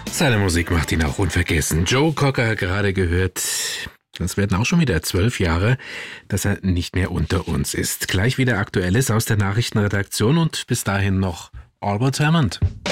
Seine Musik macht ihn auch unvergessen. Joe Cocker gerade gehört. Das werden auch schon wieder 12 Jahre, dass er nicht mehr unter uns ist. Gleich wieder Aktuelles aus der Nachrichtenredaktion und bis dahin noch Albert Hammond.